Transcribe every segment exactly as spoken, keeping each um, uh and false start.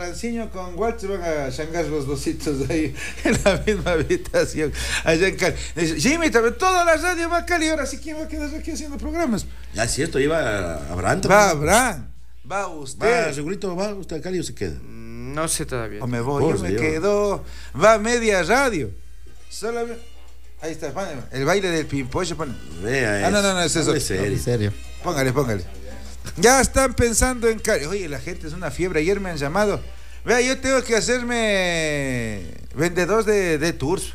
Franciño con Walter van a changar los dositos ahí en la misma habitación allá en Cali. Dice, Jimmy, toda la radio va a Cali, ahora sí, ¿quién va a quedar aquí haciendo programas? Ya es cierto, iba Abraham. Va Abraham, va usted. Va, segurito, va usted a Cali o se queda. No sé todavía. O me voy, Por yo me Dios. quedo. Va media radio. Solamente. Ahí está, póngale. El baile del pimpollo. Vea Ah, no, eso. no, no, es eso. Hable serio. En serio. Póngale, póngale. Ya están pensando en Cali. Oye, la gente es una fiebre. Ayer me han llamado. Vea, yo tengo que hacerme vendedor de, de tours.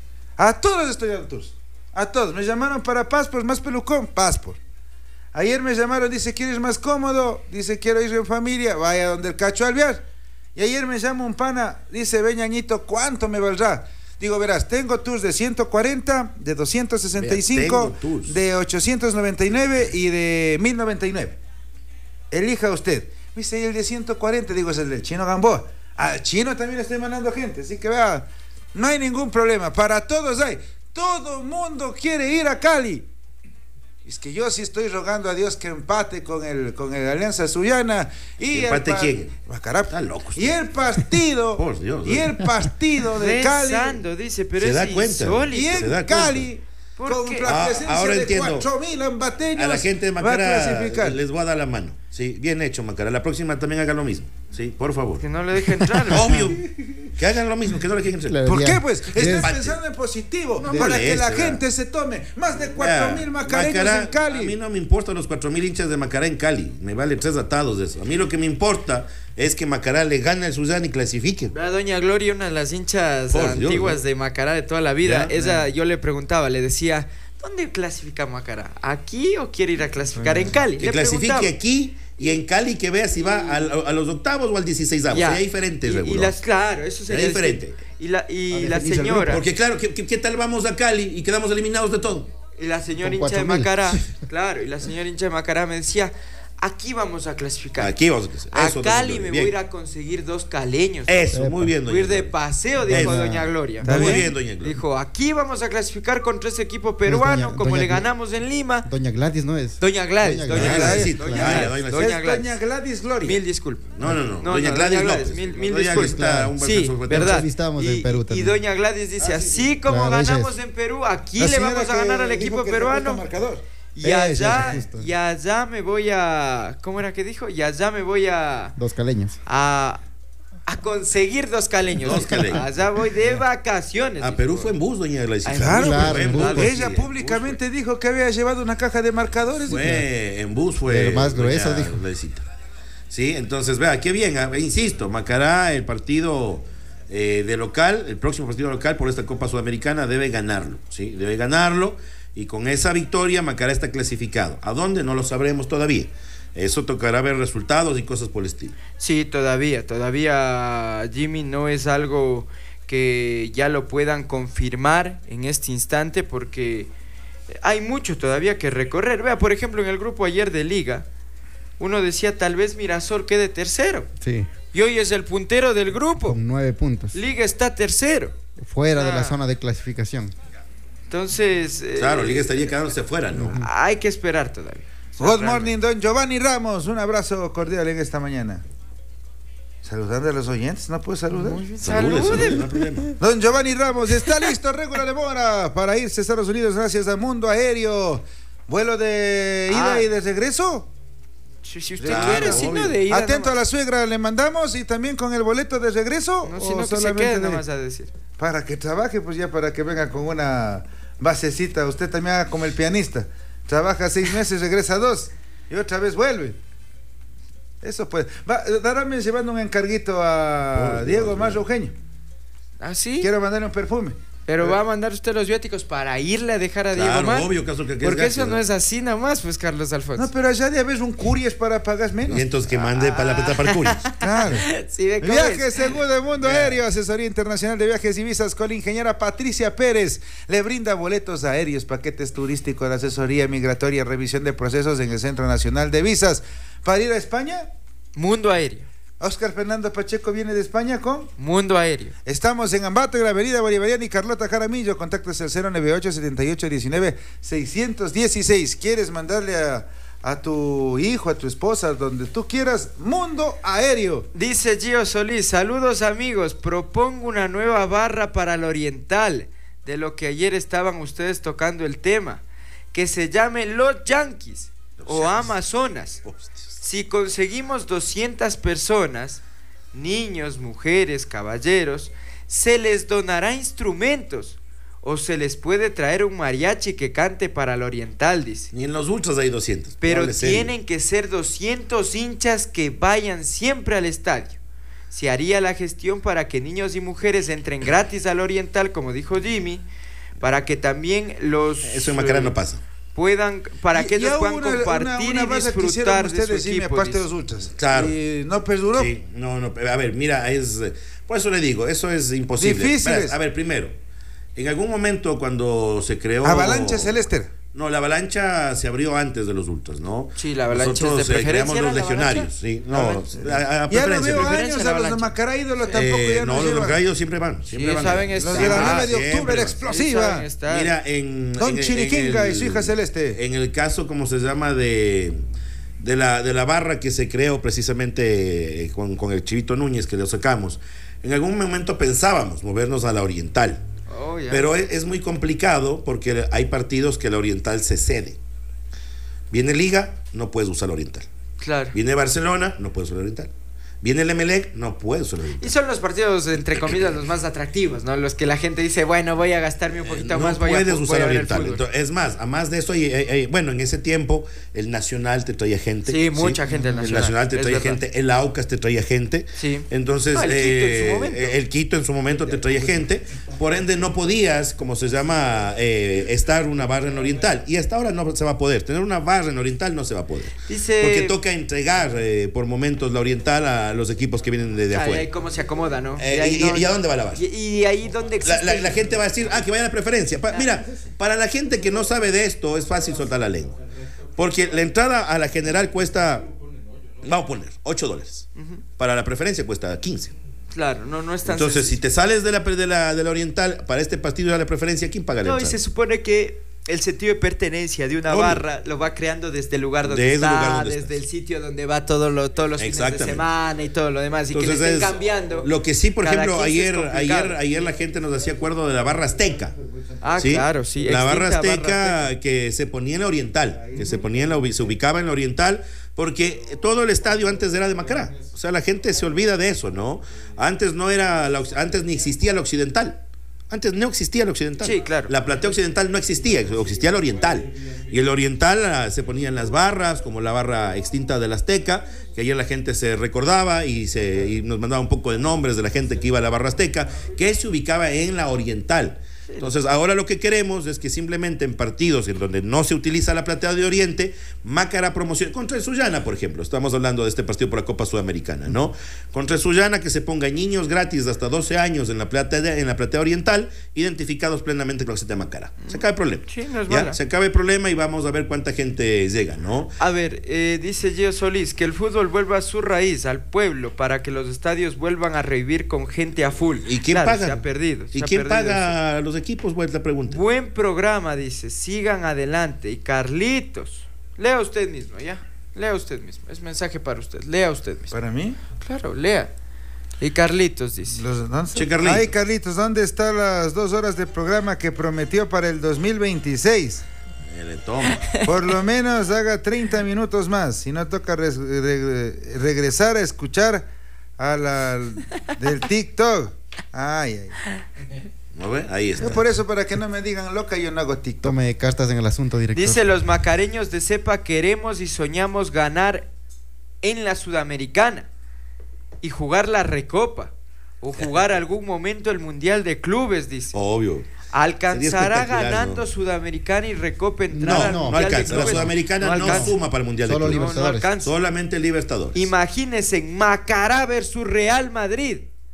A todos estoy dando tours. A todos. Me llamaron para Passport, más pelucón. Passport. Ayer me llamaron, dice, ¿quieres más cómodo? Dice, quiero ir en familia. Vaya donde el Cacho Alvear. Y ayer me llama un pana, dice, ve ñañito, ¿cuánto me valdrá? Digo, verás, tengo tours de ciento cuarenta, de doscientos sesenta y cinco, Vea, de ochocientos noventa y nueve y de mil noventa y nueve. Elija usted. Me dice, ¿y el de ciento cuarenta? Digo, es el del Chino Gamboa. Al Chino también estoy mandando gente, así que vea, no hay ningún problema. Para todos hay. Todo mundo quiere ir a Cali. Es que yo sí estoy rogando a Dios que empate con el con el Alianza Sullana y ¿Empate el pa- quién? Macará. Está loco usted. Y el partido Por Dios, y el partido de Cali Rezando, dice, pero Se es da cuenta. insólito. y Se da en cuenta. Cali ¿Por con qué? la Ah, presencia ahora de entiendo. cuatro mil ambateños A la gente de va a Macará clasificar. les voy a dar la mano. Sí, bien hecho, Macará. La próxima también hagan lo mismo. Sí, por favor. Que no le deje entrar. Obvio. Que hagan lo mismo, que no le dejen entrar. Claro. ¿Por Ya. qué pues? Estás Empate. pensando en positivo No para moleste, que la ¿verdad? gente se tome más de cuatro Vea, mil macareños Macará, en Cali. A mí no me importan los cuatro mil hinchas de Macará en Cali. Me vale tres atados de eso. A mí lo que me importa es que Macará le gane al Suzán y clasifique. Ve a Doña Gloria, una de las hinchas Por Dios, antiguas ¿no? de Macará de toda la vida. Ya, Esa, ya. yo le preguntaba, le decía, ¿dónde clasifica Macará? ¿Aquí o quiere ir a clasificar en Cali? Que Le clasifique preguntaba. aquí y en Cali que vea si va al- a, los octavos o al dieciséis. Ya. Sería diferente, y, y regular. las, claro, eso sería Sería diferente. distinto. Y la, y A la definirse el señora, Porque claro, ¿qué, qué, qué tal vamos a Cali y quedamos eliminados de todo? y la señora Con hincha de cuatro mil. Macará, claro, y la señora hincha de Macará me decía, aquí vamos a clasificar. Aquí vamos a a eso, Cali doña me Gloria. voy a ir Bien. a conseguir dos caleños. Eso, muy bien, Voy a doña ir de Gloria. paseo, dijo Eso. Doña Gloria. Está Muy bien. bien, doña Gloria. Dijo, aquí vamos a clasificar contra ese equipo peruano, doña- como doña le Gl- ganamos en Lima. Doña Gladys no es. Doña Gladys, Doña Doña Gladys, Gladys, sí, Doña claro, Gladys, doña Doña Es Gladys. doña Gladys Gloria. Mil disculpas. No, no, no. No, doña no, Gladys doña López. Gladys, mil- mil Doña disculpas. está un buen Sí, beso, verdad. Entrevistamos Y, en Perú y también. Doña Gladys dice, así como Claro, ella ganamos es. en Perú, aquí La le señora vamos a que ganar al dijo equipo que le gusta peruano. marcador. Y Esa, allá, justo. y allá me voy a, ¿cómo era que dijo? Y allá me voy a, Dos caleños. a, a conseguir dos caleños. Dos caleños. Allá voy de vacaciones. A dijo. Perú fue en bus, doña Gladys. Ay, Claro, Claro, fue en en bus. bus. fue, Ella sí, públicamente dijo que había llevado una caja de marcadores. Fue en bus, fue. Pero más doña grueso, dijo. Gladysita. Sí, entonces, vea, qué bien. ah, Insisto, Macará, el partido eh, de local, el próximo partido local por esta Copa Sudamericana debe ganarlo. Sí, debe ganarlo. Y con esa victoria, Macará está clasificado. ¿A dónde? No lo sabremos todavía. Eso tocará ver resultados y cosas por el estilo. Sí, todavía, todavía Jimmy no es algo que ya lo puedan confirmar en este instante porque hay mucho todavía que recorrer. Vea, por ejemplo, en el grupo ayer de Liga, uno decía tal vez Mirasol quede tercero Sí. y hoy es el puntero del grupo. Con nueve puntos. Liga está tercero. Fuera de Ah. la zona de clasificación. Entonces, eh, Claro, Liga estaría quedándose fuera, ¿no? hay que esperar todavía. Good morning, don Giovanni Ramos. Un abrazo cordial en esta mañana. Saludando a los oyentes, ¿no puedo saludar? Muy bien, Saludes, saluden. saludes, no hay problema. Don Giovanni Ramos, está listo, Regular de Mora, para irse a Estados Unidos gracias a Mundo Aéreo. Vuelo de ida Ah. y de regreso. Si, si usted Claro, quiere, si obvio. no de ida. Atento a nomás. la suegra, le mandamos y también con el boleto de regreso. No, o sino que se solamente quede de- nomás a decir. Para que trabaje, pues ya para que venga con una basecita. Usted también haga como el pianista. Trabaja seis meses, regresa dos y otra vez vuelve. Eso pues. Va, Darame llevando un encarguito a Por Diego Dios, más ¿no? Eugenio. ¿Ah, sí? Quiero mandarle un perfume. Pero va a mandar usted los viáticos para irle a dejar a Diego Claro, Mar. obvio, caso que que Porque gasto, eso no ¿no? es así nomás, pues, Carlos Alfonso. No, pero allá de haber un curies para pagar menos. Y entonces que mande para la peta para Curios. Claro. Sí, ve cómo Viajes es. seguro de Mundo Aéreo, asesoría internacional de viajes y visas con la ingeniera Patricia Pérez. Le brinda boletos aéreos, paquetes turísticos, asesoría migratoria, revisión de procesos en el Centro Nacional de Visas. ¿Para ir a España? Mundo Aéreo. Oscar Fernando Pacheco viene de España con... Mundo Aéreo. Estamos en Ambato, en la avenida Bolivariana y Carlota Jaramillo. Contactos al cero nueve ocho, setenta y ocho, diecinueve, seiscientos dieciséis. ¿Quieres mandarle a, a tu hijo, a tu esposa, donde tú quieras, Mundo Aéreo. Dice Gio Solís, saludos amigos, propongo una nueva barra para el Oriental, de lo que ayer estaban ustedes tocando el tema, que se llame Los Yankees o Amazonas. Si conseguimos doscientas personas, niños, mujeres, caballeros, se les donará instrumentos o se les puede traer un mariachi que cante para el Oriental, dice. Ni en los ultras hay doscientos. Pero tienen que ser doscientos hinchas que vayan siempre al estadio. Se haría la gestión para que niños y mujeres entren gratis al Oriental, como dijo Jimmy, para que también los... Eso en Macará no pasa. Puedan, para que Y- y ellos puedan una- compartir una- una y base que disfrutar hicieron de ustedes, su sí, me equipo. aparte dice. los ultras. Claro. Y no perduró. Sí, no, no, a ver, mira, es... Por eso le digo, eso es imposible. Difícil Verás, es. A ver, primero, en algún momento cuando se creó... Avalancha Celeste. No, la avalancha se abrió antes de los ultras, ¿no? Sí, la avalancha Nosotros es de eh, preferencia, creamos ¿era los la legionarios, avalancha? sí. La No, avalancha. a, a Ya lo preferencia. veo preferencia años la a los de avalancha. Macará ídolo Eh, tampoco ya no, nos los llevan. gallos siempre van. Siempre Sí, van. saben Ah, estar. Los de la Ah, nueve de siempre octubre, la van. explosiva. saben estar. Mira, en. Don en- en Chiriquinga el- y su hija Celeste. En el caso, como se llama, de. De la, de la barra que se creó precisamente eh, con, con el Chivito Núñez, que lo sacamos. En algún momento pensábamos movernos a la Oriental. Oh, ya. Pero es, es muy complicado porque hay partidos que la Oriental se cede. Viene Liga, no puedes usar la Oriental. Claro. Viene Barcelona, no puedes usar la Oriental. Viene el Emelec, no puedes usar la Oriental. Y son los partidos, entre comillas, los más atractivos, ¿no? Los que la gente dice, bueno, voy a gastarme un poquito Eh, más, no voy a, puedes voy a usar ver el Oriental. fútbol. Entonces, es más, a más de eso, hay- hay- hay- bueno, en ese tiempo el Nacional te traía gente. Sí, mucha gente del El Nacional, Nacional te es traía verdad. gente, el Aucas te traía gente. Sí. Entonces, No, el Quito en su eh, momento. el Quito en su momento te traía gente. Por ende, no podías, como se llama, eh, estar una barra en Oriental. Y hasta ahora no se va a poder. Tener una barra en Oriental no se va a poder. Dice- Porque toca entregar eh, por momentos la Oriental a los equipos que vienen de, de Ah, y afuera. ahí cómo se acomoda, ¿no? Eh, ahí y- no- y a dónde va la barra? Y, y ahí donde La, existe... la- la gente va a decir, ah, que vaya a la preferencia. Pa- mira, para la gente que no sabe de esto, es fácil soltar la lengua. Porque la entrada a la general cuesta, vamos a poner, ocho dólares. Para la preferencia cuesta quince. Claro, no, no es tan Entonces, si sencillo. te sales de la, de, la, de la Oriental para este partido de la preferencia, ¿quién paga la No, y entrada? se supone que el sentido de pertenencia de una Obvio. barra lo va creando desde el lugar donde Desde el está, lugar donde desde estás. el sitio donde va todo lo, todos los fines de Exactamente. semana y todo lo demás, y que le Entonces, estén es- cambiando. lo que sí, por cada ejemplo, quince es ayer, complicado. ayer, ayer la gente nos hacía acuerdo de la barra azteca. Ah, claro, sí. La barra extinta azteca, Azteca. que se ponía en la oriental, que se ponía en la, ubi- se ubicaba en la oriental, porque todo el estadio antes era de Macará. O sea, la gente se olvida de eso, ¿no? Antes no era, la oc- antes ni existía la occidental. Antes no existía la occidental. Sí, claro. La platea occidental no existía, existía la oriental. Y el oriental ah, se ponían las barras, como la barra extinta de la Azteca, que ayer la gente se recordaba y, se, y nos mandaba un poco de nombres de la gente que iba a la barra Azteca, que se ubicaba en la oriental. Entonces, ahora lo que queremos es que simplemente en partidos en donde no se utiliza la platea de Oriente, Macará promocione, contra el Sullana, por ejemplo, estamos hablando de este partido por la Copa Sudamericana, ¿no? Contra el Sullana, que se ponga niños gratis de hasta doce años en la platea, en la platea oriental, identificados plenamente con la camiseta de Macará. Se acaba el problema. Sí, no es ¿Ya? mala. Se acaba el problema y vamos a ver cuánta gente llega, ¿no? A ver, eh, dice Gio Solís, que el fútbol vuelva a su raíz, al pueblo, para que los estadios vuelvan a revivir con gente a full. ¿Y quién Claro, paga? Se ha perdido. se ¿Y ha quién perdido paga a los equipos? Pues la pregunta. eso. Buen programa, dice, sigan adelante. Y Carlitos, lea usted mismo, ¿ya? Lea usted mismo, es mensaje para usted, lea usted mismo. ¿Para mí? Claro, lea. Y Carlitos dice, Los, ¿dónde? Che, Carlitos. Ay, Carlitos, ¿dónde están las dos horas de programa que prometió para el dos mil veintiséis? Eh, le toma. Por lo menos haga treinta minutos más. Si no toca res- re- regresar a escuchar a la del TikTok. Ay, ay. ¿No ve? Ahí está. Yo por eso, para que no me digan loca, yo no hago TikTok. Tome cartas en el asunto, director. dice, los macareños de cepa queremos y soñamos ganar en la Sudamericana y jugar la Recopa o jugar algún momento el Mundial de Clubes, dice. Obvio. ¿Alcanzará espectacular, ganando ¿no? Sudamericana y Recopa entrar No, al no, no Mundial de alcanza. La Clubes? Sudamericana no, alcanza. suma para el Mundial Solo de No, Clubes. no Libertadores. alcanza. Solamente Libertadores. Imagínense Macará versus Real Madrid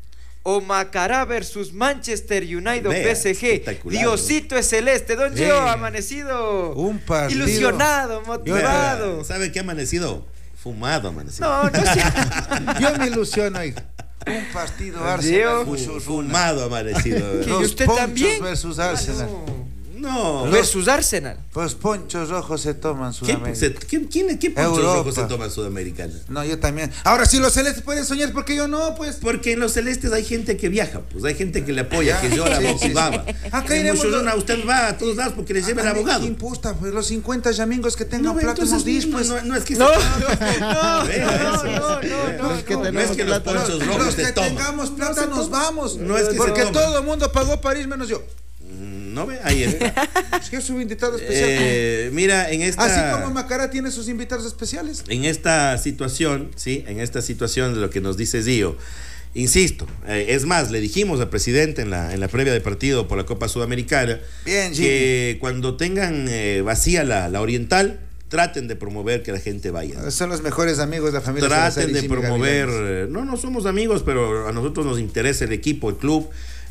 o Macará versus Manchester United o Vea, P S G. espectacular, Diosito es celeste. Don Vea. Gio ha amanecido Un partido. ilusionado, Vea, motivado. ¿Sabe qué ha amanecido? Fumado amanecido. No, no sé. Yo me ilusiono, hijo. Un partido Dios. Arsenal. Fu- Fumado amanecido. Que Los usted Ponchos también. versus Ah, Arsenal. no. No. versus Arsenal. Pues ponchos rojos se toman ¿Qué, Sudamérica. se- qué- quién- qué ponchos Europa. rojos se toma en Sudamericana? No, yo también. Ahora, si los celestes pueden soñar, ¿por qué yo no? Pues. Porque en los celestes hay gente que viaja, pues hay gente que le apoya, que llora, Sí, sí, sí. motivaba. Acá En iremos Mochorona los- usted va a todos lados porque le lleva el A mí, abogado. ¿qué importa? Pues los cincuenta yamingos que tengan No, plata entonces, nos dis, no, pues. no, no es que No, se- no, Vea no, eso. no, no, no, Los que no. No es tenemos que los plata. ponchos rojos Los se que toman. tengamos plata nos vamos. No es que se Porque toman. todo el mundo pagó para ir menos yo. No ve, ahí es. Es que es su invitado especial. Eh, mira, en esta Así como Macará tiene sus invitados especiales. en esta situación, sí, en esta situación de lo que nos dice Zio, insisto, eh, es más, le dijimos al presidente en la, en la previa de partido por la Copa Sudamericana Bien, Jimmy. que cuando tengan eh, vacía la, la oriental, traten de promover que la gente vaya. Son los mejores amigos de la familia. Traten Salazar y de Jimmy promover, Gavilanes. eh, no, no somos amigos, pero a nosotros nos interesa el equipo, el club.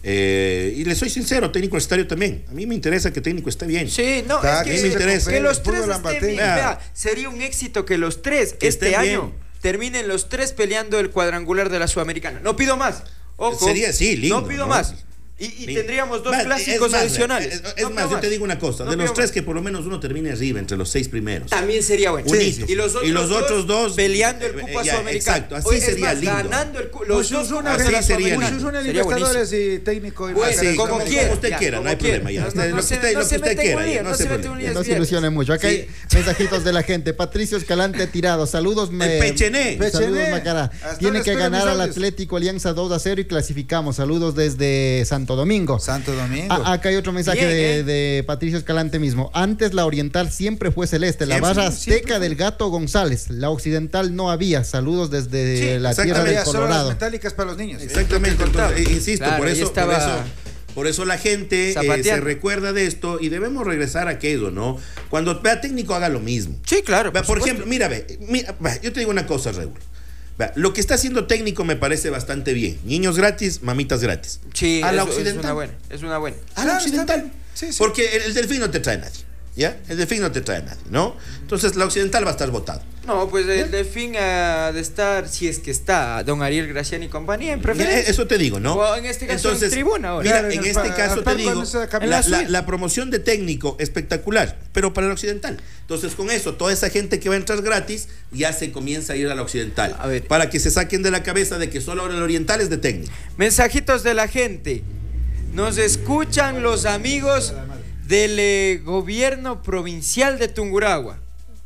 Eh, y le soy sincero, técnico estadio también. A mí me interesa que el técnico esté bien. Sí, no, Está, es que que, me interesa. que los El tres fútbol estén ambaté. bien. Vea. Vea, sería un éxito que los tres Que este estén año bien. terminen los tres peleando el cuadrangular de la Sudamericana. No pido más. Ojo, Sería, sí, lindo, no pido ¿no? más. Y, y Sí. tendríamos dos Más, clásicos es más, adicionales. Es, es No más, pido yo te digo una cosa, No de los pido tres más. que por lo menos uno termine arriba, entre los seis primeros. También sería bueno. Un Sí, hito. Y los otros, Y los otros dos, peleando el eh, Copa ya, Sudamericana. exacto, así Oye, es sería más, lindo. ganando el, cu- los dos Muchos Copas de la así sería Sudamericana. lindo. Muchos Sería Libertadores buenísimo. y técnico. y Bueno, Macará. sí, como como quiera, usted ya, quiera, no como hay quiera. problema, ya. No, Usted- no, lo no que se- usted- no lo que se usted mete en quiera, un ya, lío, no no se se mete preocupe. en un lío. No es se bien. ilusione mucho. Acá hay mensajitos de la gente. Patricio Escalante tirado. Saludos, me. El Pechené. Pe- Saludos, Pechené. Macará. Hasta Tiene ahora que espero ganar mis al audios. Atlético Alianza dos a cero y clasificamos. Saludos desde Santo Domingo. Santo Domingo. Ah, acá hay otro mensaje Bien, de, ¿eh? de Patricio Escalante mismo. Antes la oriental siempre fue celeste, la Siempre, barra siempre azteca fue. del Gato González. La occidental no había. Saludos desde Sí, la tierra exactamente. del Había solo las Colorado. metálicas para los niños. Exactamente, entonces, eh, insisto, Claro, por, ahí eso, estaba por eso por eso la gente eh, se zapateando. recuerda de esto y debemos regresar a aquello, ¿no? Cuando vea técnico haga lo mismo. Sí, claro. Vea, por supuesto. ejemplo, mira, ve, mira, ve, yo te digo una cosa, Raúl. Vea, lo que está haciendo técnico me parece bastante bien. Niños gratis, mamitas gratis. Sí, a la es, es occidental. una buena. Es una buena. A Claro, la está occidental. bien. Sí, sí. Porque el, el delfín no te trae nadie. ¿Ya? El delfín no te trae nadie, ¿no? Entonces la occidental va a estar votado. No, pues el delfín ha de estar, si es que está, don Ariel Graciani y compañía, en preferencia. Eso te digo, ¿no? O en este caso en tribuna ahora. Mira, Claro, en en el este pa- caso al te par digo, con esa la, camisa. la- suite. la promoción de técnico espectacular, pero para el occidental. Entonces, con eso, toda esa gente que va a entrar gratis ya se comienza a ir a la occidental. A ver. Para que se saquen de la cabeza de que solo ahora el oriental es de técnico. Mensajitos de la gente. Nos escuchan los amigos del eh, gobierno provincial de Tungurahua.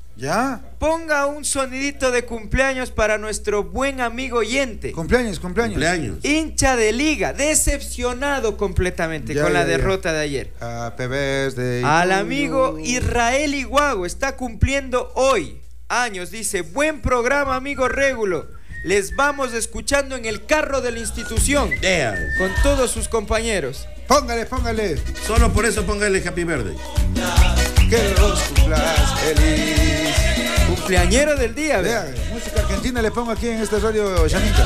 Ya. Ponga un sonidito de cumpleaños para nuestro buen amigo oyente. Cumpleaños, cumpleaños. Cumpleaños. Hincha de liga, decepcionado completamente Ya, con la ya, ya. derrota de ayer. Happy birthday Al to amigo you. Israel Iguago, está cumpliendo hoy años. Dice, buen programa, amigo Régulo. Les vamos escuchando en el carro de la institución There. con todos sus compañeros. Póngale, póngale. Solo por eso póngale Happy Birthday. Que los cumplas feliz. Cumpleañero del día, Vea, vea. música argentina le pongo aquí en esta radio Yaminka.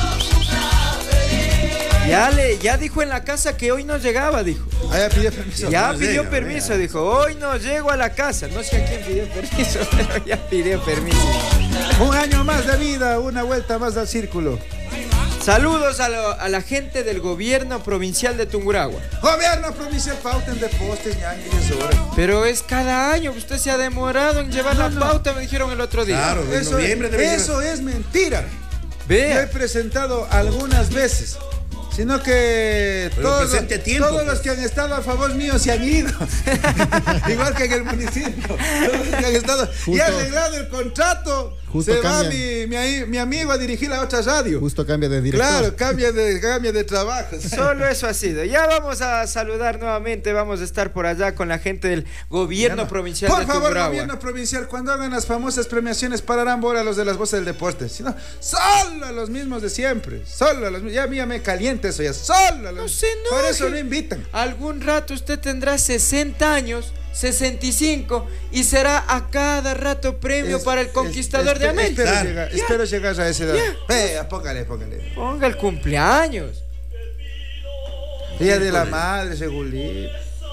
Ya le, ya dijo en la casa que hoy no llegaba, dijo. Allá pidió permiso. Ya no pidió llega, permiso, vea. dijo. Hoy no llego a la casa. No sé a quién pidió permiso, pero ya pidió permiso. Un año más de vida, una vuelta más al círculo. Saludos a, lo- a la gente del gobierno provincial de Tungurahua. Gobierno provincial, pauten de postes, ñaño y eso. ahora. Pero es cada año, usted se ha demorado en llevar la pauta, me dijeron el otro día. Claro, en Eso, noviembre debe eso es mentira. Yo he Vea, presentado algunas veces. Sino que Pero todos, presente a tiempo, todos pues. los que han estado a favor mío se han ido. Igual que en el municipio. Todos los que han estado. Y Justo- arreglado el contrato. Justo se va cambian. mi, mi, mi amigo a dirigir la otra radio. Justo cambia de director. Claro, cambia de, cambia de trabajo. solo eso ha sido. Ya vamos a saludar nuevamente, vamos a estar por allá con la gente del gobierno provincial Por de favor, Tungurahua. gobierno provincial, cuando hagan las famosas premiaciones, pararán bola a los de las voces del deporte. Si no, solo a los mismos de siempre. Solo a los mismos. Ya a mí ya me calienta eso ya. Solo a los No se enoje. Por eso no invitan. Algún rato usted tendrá sesenta años, sesenta y cinco, y será a cada rato premio Es- para el es- conquistador de espe- América. Espero, Claro. llegar, Ya. espero llegar a esa edad. Ya. Vea, póngale, póngale. Ponga el cumpleaños. Día de la madre, segulito.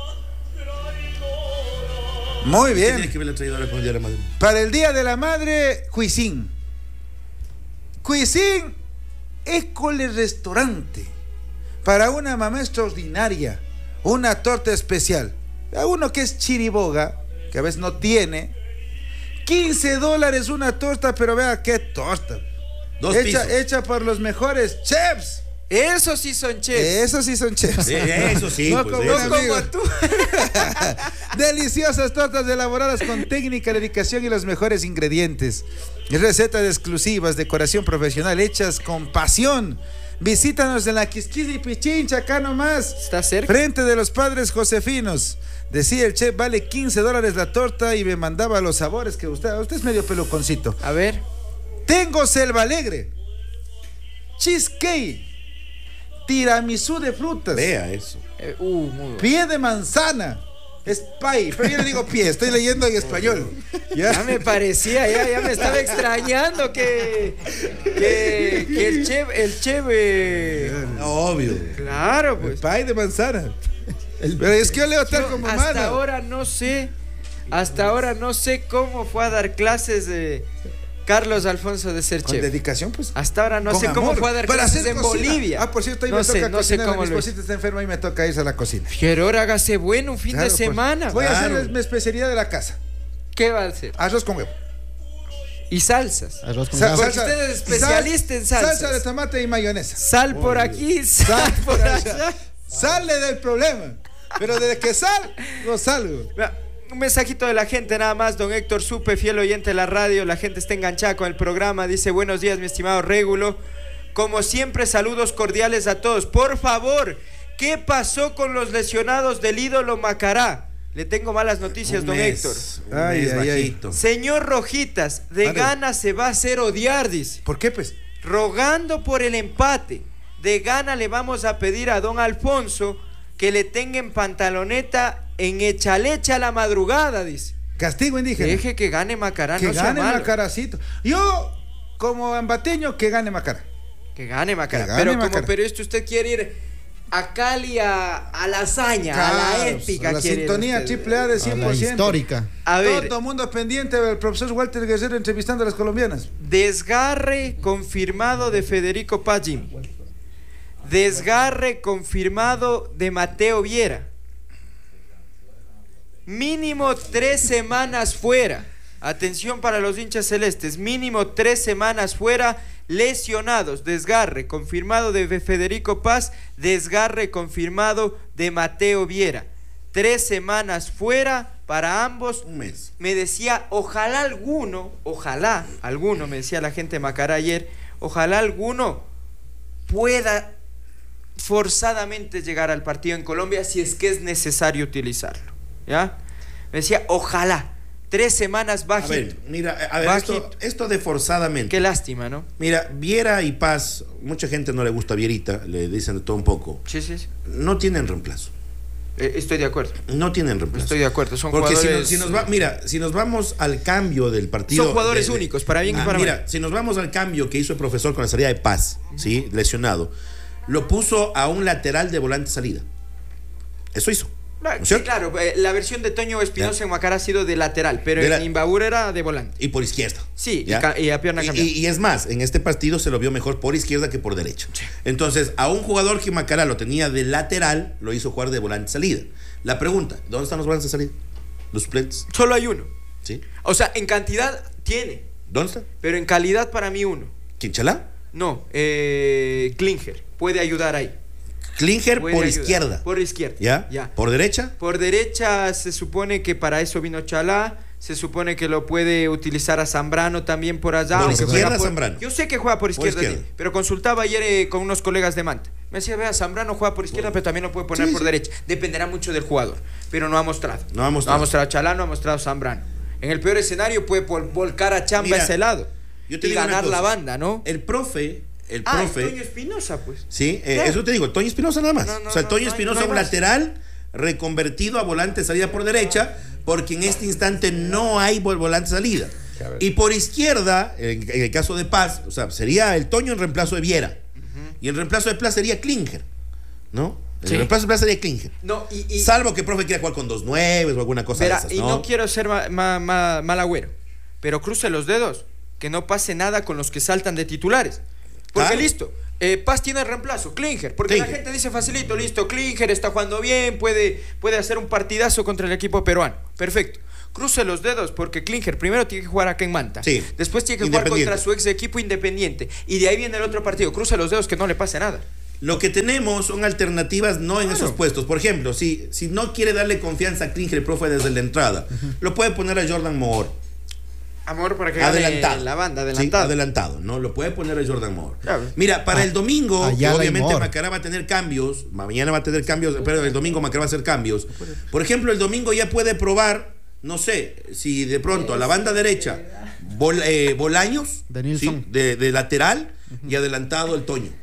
Muy ¿Qué bien. tiene que ver la traidora con el Día de la Madre? Para el Día de la Madre, Cuisine. Cuisine, école restaurante. Para una mamá extraordinaria. Una torta especial. A uno que es chiriboga, que a veces no tiene, quince dólares una torta, pero vea qué torta. Dos hecha, pisos. hecha por los mejores chefs. Esos sí son chefs. Esos sí son chefs. Eh, Eso sí, No pues, como eso. un No amigo. como tú. Deliciosas tortas elaboradas con técnica, dedicación y los mejores ingredientes. Recetas exclusivas, decoración profesional, hechas con pasión. Visítanos en la Quisquilla y Pichincha, acá nomás. Está cerca. Frente de los padres Josefinos. Decía el chef, vale quince dólares la torta y me mandaba los sabores que usted... Usted es medio peluconcito. A ver. Tengo selva alegre, cheesecake, tiramisú de frutas, Vea eso. Eh, uh, muy bueno. pie de manzana, es pie, pero yo le digo pie, estoy leyendo en español. Ya ¿Ya? me parecía, ya, ya me estaba extrañando que, que, que el chef, el chef, eh, Obvio. claro, pues. Pie de manzana. Pero es que yo leo tal Yo como hasta mano. ahora no sé, hasta ahora no sé cómo fue a dar clases de Carlos Alfonso de ser Con chef. dedicación, pues. Hasta ahora no Con sé cómo amor, fue a dar para clases hacer en cocina. Bolivia. Ah, por cierto, ahí no me sé, toca no sé cocinar. cómo Mi lo esposita está enferma y me toca irse a la cocina. Pero ahora hágase bueno un fin Claro, de pues. semana. Voy a Claro. hacer mi especialidad de la casa. ¿Qué va a hacer? Arroz con huevo. Y salsas. Arroz con Sa- gas. Porque usted es especialista en salsas. Salsa de tomate y mayonesa. Sal por aquí, sal por allá. Sale del problema. Pero desde que sal, no salgo. Vea, un mensajito de la gente nada más, don Héctor Supe, fiel oyente de la radio, la gente está enganchada con el programa, dice buenos días mi estimado Régulo, como siempre saludos cordiales a todos, por favor, ¿qué pasó con los lesionados del ídolo Macará? Le tengo malas noticias, Un don mes, Héctor. un Ay, mes ay, ay. bajito. Señor Rojitas, de Vale. gana se va a hacer odiar, dice, ¿Por qué, pues? rogando por el empate, de gana le vamos a pedir a don Alfonso que le tenga en pantaloneta en echalecha a la madrugada, dice. Castigo indígena. Deje que gane Macará, que no sea gane malo. Macaracito. Yo, como ambateño, que gane Macara. Que gane Macará. Que gane pero como Macará. periodista usted quiere ir a Cali a, a la hazaña, a la Claro, épica. a la quiere ir sintonía usted. triple A de A cien la por ciento. histórica. A ver, Todo el mundo pendiente del profesor Walter Guerrero entrevistando a las colombianas. desgarre confirmado de Federico Pagim. Desgarre confirmado de Mateo Viera. Mínimo tres semanas fuera. Atención para los hinchas celestes. Mínimo tres semanas fuera. Lesionados. Desgarre confirmado de Federico Paz. Desgarre confirmado de Mateo Viera. Tres semanas fuera para ambos. Un mes. Me decía, ojalá alguno, ojalá alguno, me decía la gente de Macará ayer, ojalá alguno pueda forzadamente llegar al partido en Colombia si es que es necesario utilizarlo. ¿Ya? Me decía, ojalá. Tres semanas A bajito. ver, mira, a ver, Bajito. esto, esto de forzadamente. Qué lástima, ¿no? Mira, Viera y Paz, mucha gente no le gusta Vierita, le dicen de todo un poco. Sí, sí, sí. No tienen reemplazo. Eh, estoy de acuerdo. No tienen reemplazo. Estoy de acuerdo. Son Porque si jugadores. nos, si nos va, mira, si nos vamos al cambio del partido. Son jugadores de- de- únicos, para bien y Ah, para mira, mal. si nos vamos al cambio que hizo el profesor con la salida de Paz, ¿sí? Lesionado, lo puso a un lateral de volante salida. Eso hizo. Ah, ¿no es sí, cierto? claro, eh, la versión de Toño Espinosa Ya. en Macará ha sido de lateral, pero De en la- Imbabura era de volante. Y por izquierda. Sí, y ¿ya? ca- y a pierna Y- cambiada. Y, y es más, en este partido se lo vio mejor por izquierda que por derecha. Entonces, a un jugador que Macará lo tenía de lateral, lo hizo jugar de volante salida. La pregunta, ¿dónde están los volantes de salida? Los suplentes, Solo hay uno. ¿sí? O sea, en cantidad tiene, ¿Dónde está? pero en calidad para mí uno. ¿Quinchalá? No, eh, Klinger puede ayudar ahí. Klinger Puede por ayudar. izquierda. Por izquierda. ¿Ya? Ya. ¿Por derecha? Por derecha se supone que para eso vino Chalá. Se supone que lo puede utilizar a Zambrano también por allá. Por aunque izquierda, juega por- Zambrano. Yo sé que juega por izquierda, izquierda. pero consultaba ayer eh, con unos colegas de Manta. Me decía, vea, Zambrano juega por izquierda, pero también lo puede poner Sí, por sí. derecha. Dependerá mucho del jugador, pero no ha mostrado. No ha mostrado. No ha mostrado Chalá, no ha mostrado Zambrano. En el peor escenario puede vol- volcar a Chamba Mira, a ese lado yo te y digo una ganar la cosa. banda, ¿no? El profe, el Ah, profe. Toño Espinosa, pues. Sí, eh, Claro. eso te digo, Toño Espinosa nada más. No, no, o sea, no, Toño no hay- Espinosa no hay un más. lateral reconvertido a volante salida por derecha, porque en este instante no hay vol- volante salida. Y por izquierda, en, en el caso de Paz, o sea, sería el Toño en reemplazo de Viera. Y en reemplazo de Paz sería Klinger, ¿no? En Sí. reemplazo de Paz sería Klinger. No, y, y- Salvo que el profe quiera jugar con dos nueves o alguna cosa Verá, de esas, y ¿no? no quiero ser ma- ma- ma- mal agüero, pero cruce los dedos, que no pase nada con los que saltan de titulares. Porque Claro. listo, Eh, Paz tiene reemplazo, Klinger, porque Klinger. la gente dice facilito, listo, Klinger está jugando bien, puede, puede hacer un partidazo contra el equipo peruano. Perfecto. Cruce los dedos porque Klinger primero tiene que jugar acá en Manta. Sí. Después tiene que jugar contra su ex equipo Independiente. Y de ahí viene el otro partido. Cruce los dedos que no le pase nada. Lo que tenemos son alternativas no en Claro. esos puestos. Por ejemplo, si, si no quiere darle confianza a Klinger, el profe, desde la entrada, uh-huh. lo puede poner a Jordan Moore. Amor para que Adelantado. gane la banda, Sí, adelantado. adelantado, ¿no? Lo puede poner a Jordan Moore. Claro. Mira, para Ah, el domingo, que Ayala y obviamente Moore. Macará va a tener cambios, mañana va a tener cambios, pero el domingo Macará va a hacer cambios. Por ejemplo, el domingo ya puede probar, no sé, si de pronto a la banda derecha, Bol, eh, Bolaños, De Nilsson. ¿sí? de, de lateral, uh-huh. y adelantado el Toño.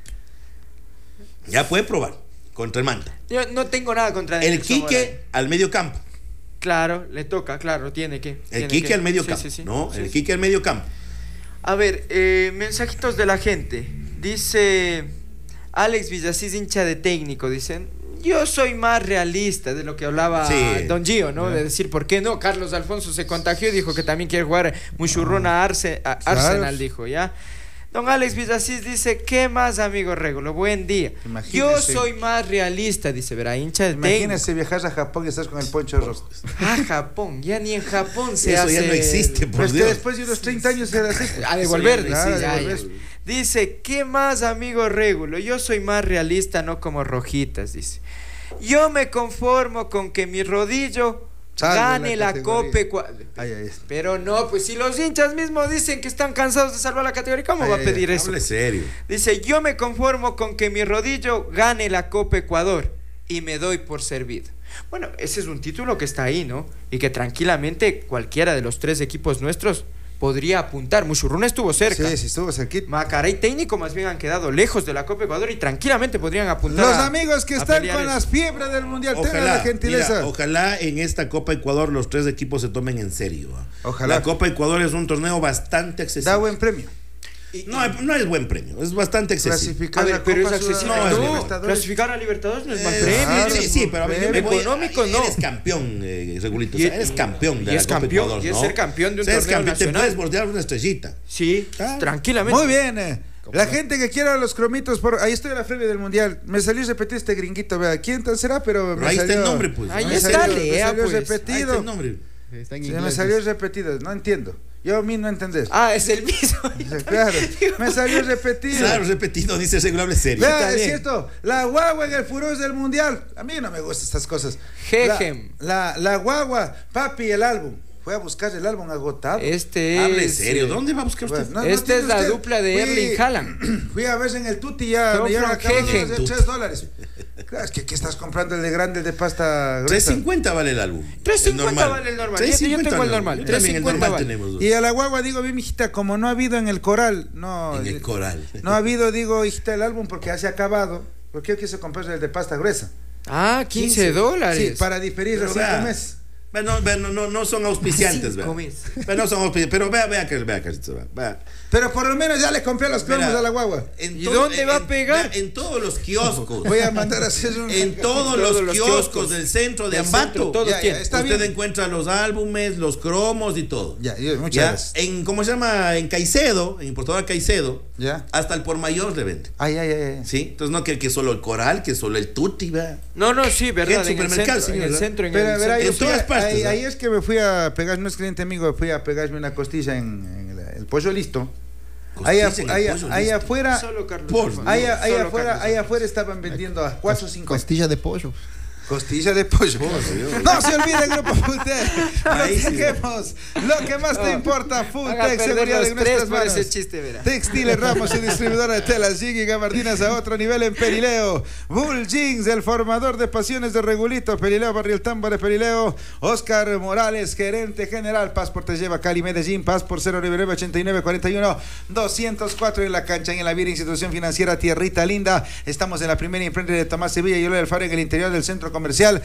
Ya puede probar contra el Manta. Yo no tengo nada contra El Nelson Quique Morales. al medio campo. Claro, le toca, claro, tiene que. El tiene Quique que. al medio Sí, campo, sí, sí. ¿no? Sí, el sí. Quique al medio campo. A ver, eh, mensajitos de la gente. Dice Alex Villasís, hincha de técnico, dicen, yo soy más realista de lo que hablaba Sí. Don Gio, ¿no? De decir, ¿por qué no? Carlos Alfonso se contagió y dijo que también quiere jugar Muchurrón a, Arce, a Claro. Arsenal, dijo, ¿ya? Don Alex Villasís dice, ¿qué más, amigo Regulo? Buen día. Imagínese. Yo soy más realista, dice, verá, hincha de técnico. Imagínese viajar a Japón y estás con el Poncho Rosas. Ah, Japón, ya ni en Japón se Eso hace. ya no existe, por Pero es que Dios. después de unos treinta años era así. A devolver, Claro, sí, a ya, devolver. ya. Dice, ¿qué más, amigo Regulo? Yo soy más realista, no como Rojitas, dice. Yo me conformo con que mi rodillo Salve gane la la, categoría. Copa Ecua- Ay, ay, ay. Pero no, pues si los hinchas mismos dicen que están cansados de salvar la categoría, ¿cómo Ay, va a ay, pedir ay, eso? Hable serio. Dice, yo me conformo con que mi rodillo gane la Copa Ecuador y me doy por servido. Bueno, ese es un título que está ahí, ¿no? Y que tranquilamente cualquiera de los tres equipos nuestros podría apuntar. Muchurruna estuvo cerca. Sí, sí, estuvo cerquita. Macará y Técnico más bien han quedado lejos de la Copa Ecuador y tranquilamente podrían apuntar. Los a- amigos que a están pelear con eso. las fiebres del mundial, tengan la Ojalá, gentileza. mira, ojalá en esta Copa Ecuador los tres equipos se tomen en serio. ¿ah? Ojalá. La Copa Ecuador es un torneo bastante accesible. Da buen premio. Y- No, no es buen premio, es bastante accesible. Clasificar A ver, la pero es Copa accesible. Sudamericana, No, No, Libertadores. clasificar a Libertadores no es mal Eh, premio. claro, sí, sí, pero a ver, yo me voy- Económico, no. Eres campeón, eh, Regulito. O Y- sea, eres campeón de y la es Copa campeón, Ecuador, y es ¿no? ser campeón de un O sea, eres torneo campeón, te nacional. puedes bordear una estrellita. Sí, Ah. tranquilamente. Muy bien. eh. La gente que quiera los cromitos, por ahí estoy en la feria del mundial. Me salió repetido este gringuito, vea. ¿Quién tan será? Pero, Pero me ahí está salió, el nombre, pues. Ahí ¿no? me está, salió, me lea, salió pues. Ahí está repetido. el nombre. Está en Sí, me inglés. salió repetido, no entiendo. Yo a mí no entender. Ah, es el mismo. Claro, me salió repetido. Claro, repetido, dice seguro hable serio. Vea, Está es bien. cierto, la guagua en el furor del mundial. A mí no me gustan estas cosas. Jejem. La, la, la guagua, papi, el álbum. Fue a buscar el álbum agotado. Este Hable es. serio, eh, ¿dónde va a buscar usted? Bueno, no, Esta tiene es la usted. dupla de Fui- Erling Haaland. Fui a ver en el Tuti ya Son me llevan from acá unos Jejen. de tres dólares. Claro, es que ¿qué estás comprando el de grande, el de pasta tres gruesa? cincuenta vale el álbum. tres El cincuenta normal. vale el normal. tres Yo- yo cincuenta tengo el vale normal. Yo tres también el cincuenta normal vale. tenemos. Y a la guagua digo, bien, mijita, como no ha habido en el coral, no. En el coral. No ha habido, digo, hijita, el álbum porque ya se ha acabado. Porque yo quise comprar el de pasta gruesa. Ah, quince dólares. Sí, para diferir Pero los cinco vea, meses. Bueno, vea, no, no, no son auspiciantes, Cinco vea. meses. Pero no son auspiciantes. Pero vea, vea que vea que vea, vea. Pero por lo menos ya le compré los cromos Mira, a la guagua. en ¿Y todo- dónde va a en- pegar? vea, En todos los kioscos. Voy a mandar a hacer un. En todos, En los, todos los kioscos, kioscos del centro de del Ambato. centro, todos Ya, ya, tienen. está Usted bien. encuentra los álbumes, los cromos y todo. Ya, yo- muchas Ya, gracias. en, ¿cómo se llama? En Caicedo, en importadora Caicedo, Ya. hasta el por mayor le vende. Ay, ay, ay. ay. ¿Sí? Entonces no que, que solo el coral, que solo el tutti, vea. No, no, sí, verdad. ¿Qué? En el Supermercado, centro, sí, en el ¿verdad? centro, en Pero el verá, centro. yo En fui todas a- partes, ahí, ¿no? ahí es que me fui a pegar, no es cliente amigo, fui a pegarme una costilla en, en el, el pollo listo. Ahí, Costilla afu- en el ahí, pollo ahí listo. afuera, Solo Carlos. Por- Alfonso. ahí, ahí Solo afuera, Carlos ahí Alfonso. afuera estaban vendiendo a cuatro cincuenta. Costilla de pollo. Costilla de pollo. No se olviden, Grupo Fultec. Ahí sí. Protegemos lo que más te No. importa. Haga Fultec, perder seguridad los en tres nuestras por manos. ese chiste, verá. Textiles Ramos y distribuidora de telas Jig y gabardinas a otro nivel en Perileo. Bull Jeans, el formador de pasiones de Regulito. Perileo, Barrio El Tambo de Perileo. Oscar Morales, gerente general. Passport te lleva Cali, Medellín. Passport cero nueve nueve ochenta y nueve cuarenta y uno doscientos cuatro en la cancha y en la Vira Institución Financiera Tierrita Linda. Estamos en la primera imprenta de Tomás Sevilla y Lola del Faro en el interior del centro comercial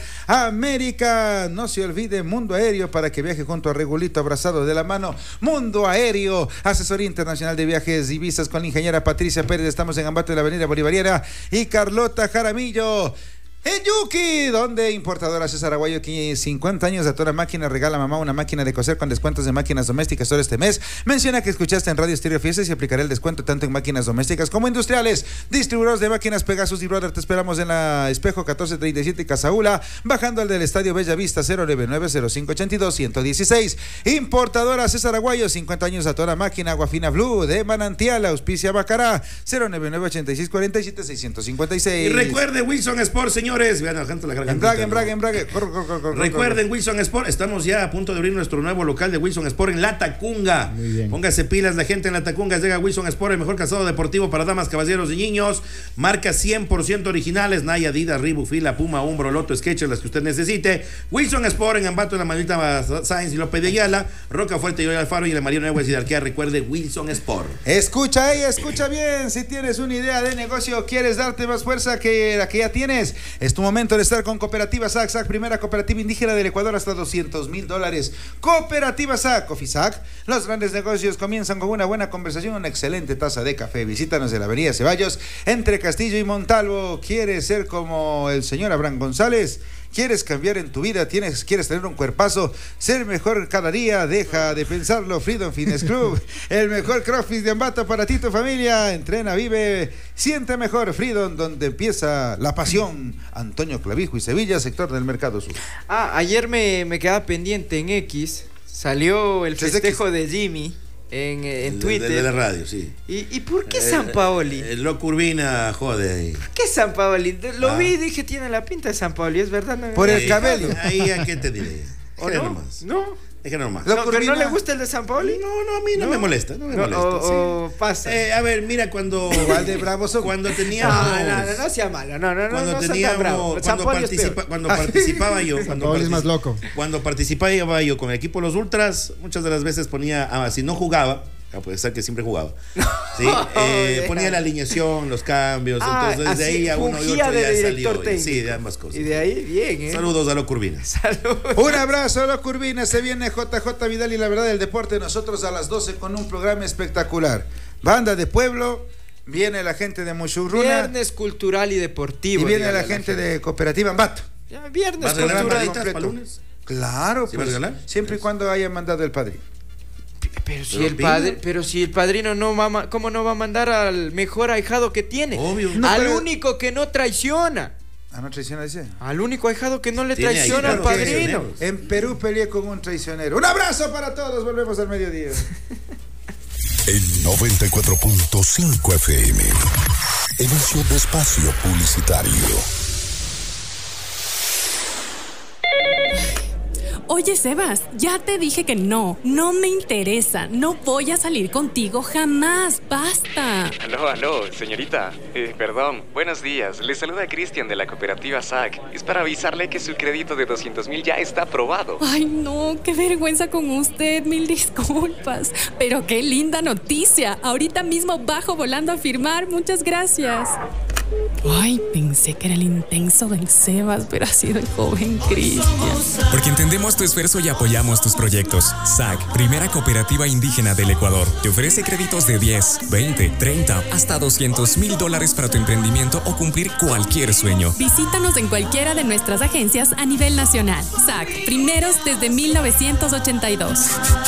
América. No se olvide Mundo Aéreo para que viaje junto a Regulito abrazado de la mano. Mundo Aéreo, asesoría internacional de viajes y visas con la ingeniera Patricia Pérez. Estamos en Ambato de la Avenida Bolivariana y Carlota Jaramillo. En Yuki, donde importadora César Aguayo, aquí cincuenta años de toda máquina, regala mamá una máquina de coser con descuentos de máquinas domésticas todo este mes. Menciona que escuchaste en Radio Estéreo Fiestas y aplicaré el descuento tanto en máquinas domésticas como industriales. Distribuidores de máquinas Pegasus y Brother, te esperamos en la Espejo catorce treinta y siete Casaula, bajando al del Estadio Bella Vista cero nueve nueve cero cinco ocho dos uno uno seis. Importadora César Aguayo, cincuenta años a toda máquina, Aguafina Blue de Manantial, auspicia Bacará, cero nueve nueve ocho seis cuatro siete seis cinco seis. Y recuerde Wilson Sport, señores. Vean, la gente la Embrague, embrague, embrague. Corre, corre, corre, corre, Recuerden, Wilson Sport, estamos ya a punto de abrir nuestro nuevo local de Wilson Sport en La Tacunga. Muy bien. Póngase pilas la gente en La Tacunga. Llega Wilson Sport, el mejor calzado deportivo para damas, caballeros y niños. Marcas cien por ciento originales: Nike, Adidas, Reebok, Fila, Puma, Umbro, Lotto, Skechers, las que usted necesite. Wilson Sport en Ambato, en la Manita Sáenz y López de Ayala, Roca Fuerte y Alfaro y en la María Nueva y de Arquea. Recuerde Wilson Sport. Escucha ahí, escucha bien. Si tienes una idea de negocio, quieres darte más fuerza que la que ya tienes, es tu momento de estar con Cooperativa S A C. S A C, primera cooperativa indígena del Ecuador, hasta doscientos mil dólares. Cooperativa S A C, Cofisac. Los grandes negocios comienzan con una buena conversación, una excelente taza de café. Visítanos en la avenida Ceballos, entre Castillo y Montalvo. ¿Quieres ser como el señor Abraham González? ¿Quieres cambiar en tu vida? ¿Tienes, ¿Quieres tener un cuerpazo? Ser mejor cada día. Deja de pensarlo. Freedom Fitness Club, el mejor crossfit de Ambato para ti y tu familia. Entrena, vive, siente mejor. Freedom, donde empieza la pasión. Antonio Clavijo y Sevilla, sector del Mercado Sur. Ah, ayer me, me quedaba pendiente en X. Salió el festejo de Jimmy en, en Twitter. De, de la radio, sí. ¿Y, y por qué San Paoli? El, el loco Urbina jode ahí. ¿Por qué San Paoli? Lo Ah. vi y dije, tiene la pinta de San Paoli, es verdad. No, Por no, el Ahí- cabello. Ahí, ¿a qué te diré? ¿O Déjalo no? nomás. No. Déjalo nomás. Lo- No, ¿pero no Urbina. le gusta el de San Paoli? No, no, a mí no, No. me molesta, no me No, molesta. o, sí. o pasa. Eh, a ver, mira, cuando Igual de bravos son. cuando no, teníamos no, no, no sea malo. No, no, no. cuando no sea tan teníamos bravo. San cuando, Paoli es participa- peor. cuando participaba yo cuando, Paoli es partici- más loco. cuando participaba yo con el equipo de los Ultras, muchas de las veces ponía, ah, si no jugaba, a puede ser que siempre jugaba, ¿sí? Eh, deja. ponía la alineación, los cambios, Ah, entonces de así, ahí a uno y fungía otro de ya director salió, técnico. sí, de ambas cosas. Y de ahí, bien, ¿eh? Saludos a los Curvinas. Salud. Un abrazo a los Curvines, se viene J J Vidal y la verdad del deporte, nosotros a las doce con un programa espectacular. Banda de Pueblo, viene la gente de Mushurruna Viernes cultural y deportivo. y viene dígale la a gente gente. de Cooperativa Ambato. Ya, viernes ¿Vas a regalar cultural. maditas completo. para lunes? Claro, ¿Sí pues, vas a regalar? siempre y cuando haya mandado el padrino. Pero si Pero el pida. padre, pero si el padrino no va, a ma- ¿cómo no va a mandar al mejor ahijado que tiene? Obvio. No, al pero- único que no traiciona. Ah, no traiciona ese. Al único ahijado que no le Tiene traiciona al ahijados padrino. traicioneros. En Perú peleé con un traicionero. Un abrazo para todos, volvemos al mediodía. En noventa y cuatro punto cinco F M. Inicio de espacio publicitario. Oye, Sebas, ya te dije que no, no me interesa, no voy a salir contigo jamás, basta. Aló, aló, señorita. Eh, perdón, buenos días. Le saluda Cristian de la cooperativa S A C. Es para avisarle que su crédito de doscientos mil ya está aprobado. Ay, no, qué vergüenza con usted, mil disculpas. Pero qué linda noticia. Ahorita mismo bajo volando a firmar, muchas gracias. Ay, pensé que era el intenso del Sebas, pero ha sido el joven Cristian. Porque entendemos tu esfuerzo y apoyamos tus proyectos. S A C, primera cooperativa indígena del Ecuador, te ofrece créditos de diez, veinte, treinta, hasta doscientos mil dólares para tu emprendimiento o cumplir cualquier sueño. Visítanos en cualquiera de nuestras agencias a nivel nacional. S A C, primeros desde mil novecientos ochenta y dos.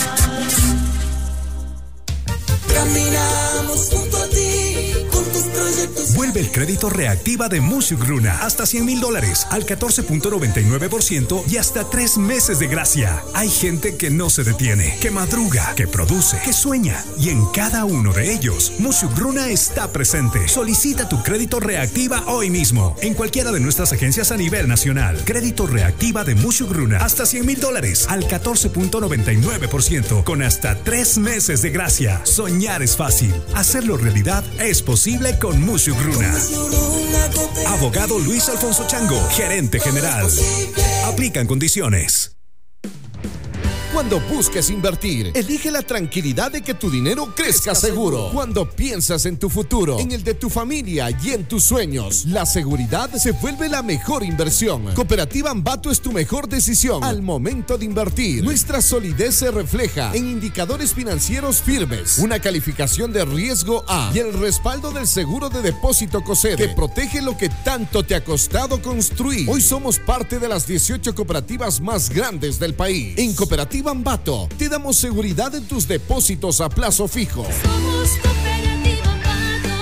Caminamos junto a ti, con tus proyectos. Vuelve el crédito Reactiva de Musugruna. Hasta cien mil dólares al catorce punto noventa y nueve por ciento y hasta tres meses de gracia. Hay gente que no se detiene, que madruga, que produce, que sueña. Y en cada uno de ellos, Musugruna está presente. Solicita tu crédito Reactiva hoy mismo. En cualquiera de nuestras agencias a nivel nacional. Crédito Reactiva de Musugruna. Hasta cien mil dólares al catorce punto noventa y nueve por ciento. Con hasta tres meses de gracia. Soñar es fácil. Hacerlo realidad es posible con Musugruna. Abogado Luis Alfonso Chango, gerente general. Aplican condiciones. Cuando busques invertir, elige la tranquilidad de que tu dinero crezca seguro. Cuando piensas en tu futuro, en el de tu familia y en tus sueños, la seguridad se vuelve la mejor inversión. Cooperativa Ambato es tu mejor decisión al momento de invertir. Nuestra solidez se refleja en indicadores financieros firmes, una calificación de riesgo A y el respaldo del seguro de depósito COSEDE que protege lo que tanto te ha costado construir. Hoy somos parte de las dieciocho cooperativas más grandes del país. En Cooperativa Ambato te damos seguridad en tus depósitos a plazo fijo. Somos Cooperativa Ambato,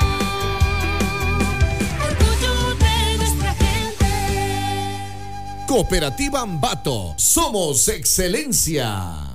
orgullo de nuestra gente. Cooperativa Ambato, somos excelencia.